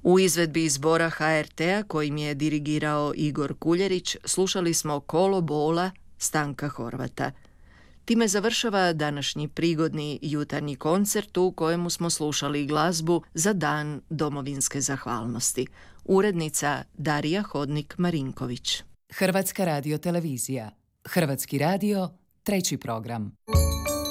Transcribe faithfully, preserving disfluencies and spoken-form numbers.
U izvedbi zbora ha er te a kojim je dirigirao Igor Kuljerić slušali smo Kolo bola Stanka Horvata. Time završava današnji prigodni jutarnji koncert u kojemu smo slušali glazbu za Dan domovinske zahvalnosti. Urednica Darija Hodnik-Marinković. Hrvatska radiotelevizija. Hrvatski radio, treći program.